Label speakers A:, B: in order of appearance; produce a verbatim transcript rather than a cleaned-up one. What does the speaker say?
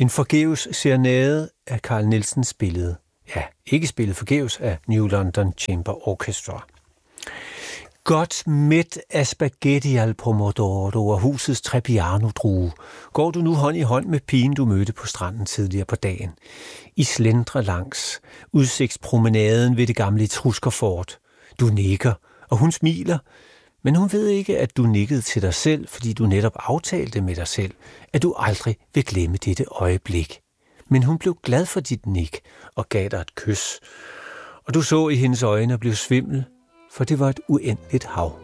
A: En forgæves serenade af Carl Nielsen spillet. Ja, ikke spillet forgæves af New London Chamber Orchestra. Godt mæt af spaghetti al pomodoro og husets Trebbiano-drue går du nu hånd i hånd med pigen, du mødte på stranden tidligere på dagen. I slendrer langs udsigtspromenaden ved det gamle Etruskerfort. Du nikker, og hun smiler, men hun ved ikke, at du nikkede til dig selv, fordi du netop aftalte med dig selv, at du aldrig vil glemme dette øjeblik. Men hun blev glad for dit nik og gav dig et kys, og du så i hendes øjne og blev svimmel, for det var et uendeligt hav.